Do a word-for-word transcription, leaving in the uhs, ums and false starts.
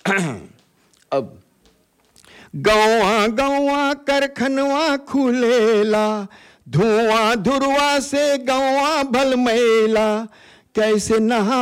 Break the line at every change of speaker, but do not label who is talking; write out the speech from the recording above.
अब गौवा गौवा करखनवा खुलेला, धुआं धुरवा से गौवा भल मैला, कैसे नहा